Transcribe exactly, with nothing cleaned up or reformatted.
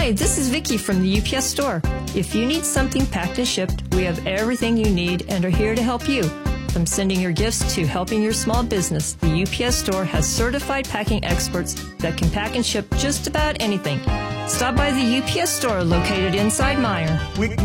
Hi, this is Vicki from the U P S store. If you need something packed and shipped, we have everything you need and are here to help you. From sending your gifts to helping your small business, the U P S store has certified packing experts that can pack and ship just about anything. Stop by the U P S store located inside Meyer. We